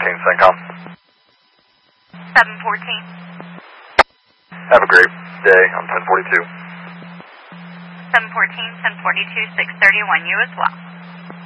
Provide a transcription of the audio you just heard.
1014 CENTCOM. 714. Have a great day on 1042. 714, 1042, 631, you as well.